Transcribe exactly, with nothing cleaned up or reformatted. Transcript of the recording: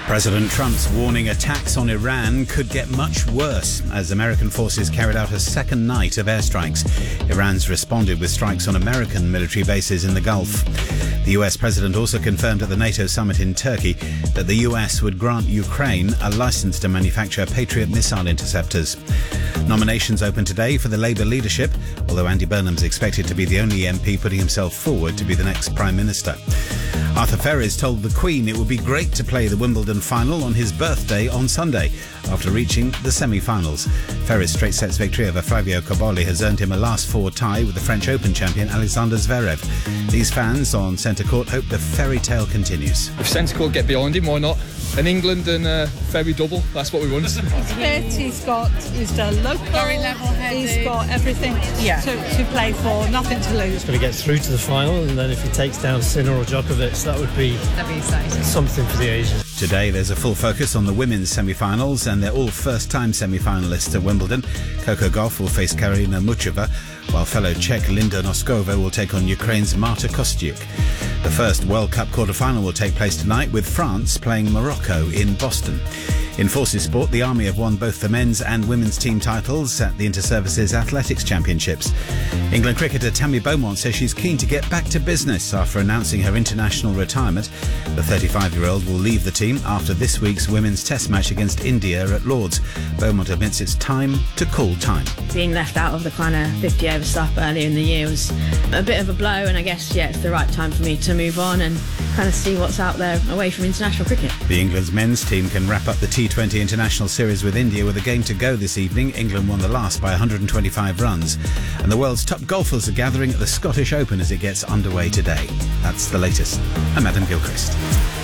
President Trump's warning attacks on Iran could get much worse as American forces carried out a second night of airstrikes. Iran's responded with strikes on American military bases in the Gulf. The U S president also confirmed at the NATO summit in Turkey that the U S would grant Ukraine a license to manufacture Patriot missile interceptors. Nominations open today for the Labour leadership, although Andy Burnham's expected to be the only M P putting himself forward to be the next Prime Minister. Arthur Ferris told the Queen it would be great to play the Wimbledon final on his birthday on Sunday, after reaching the semi-finals. Ferris' straight sets victory over Fabio Cobolli has earned him a last four tie with the French Open champion Alexander Zverev. These fans on centre court hope the fairy tale continues. If centre court get behind him, why not? In England and uh, ferry double, that's what we want. He's fit, he's got, he's done local, very level-headed. He's got everything yeah. to, to play for, nothing to lose. He's going to get through to the final, and then if he takes down Sinner or Djokovic, that would be, That'd be exciting. something for the Asians. Today there's a full focus on the women's semi-finals, and they're all first-time semi-finalists at Wimbledon. Coco Gauff will face Karina Muchova, while fellow Czech Linda Noskova will take on Ukraine's Marta Kostyuk. The first World Cup quarter-final will take place tonight, with France playing Morocco in Boston. In Forces Sport, the Army have won both the men's and women's team titles at the Inter-Services Athletics Championships. England cricketer Tammy Beaumont says she's keen to get back to business after announcing her international retirement. The thirty-five-year-old will leave the team after this week's women's test match against India at Lord's. Beaumont admits it's time to call time. Being left out of the kind of fifty over stuff earlier in the year was a bit of a blow, and I guess, yeah, it's the right time for me to move on and kind of see what's out there away from international cricket. The England's men's team can wrap up the T twenty International Series with India with a game to go this evening. England won the last by one hundred twenty-five runs. And the world's top golfers are gathering at the Scottish Open as it gets underway today. That's the latest. I'm Adam Gilchrist.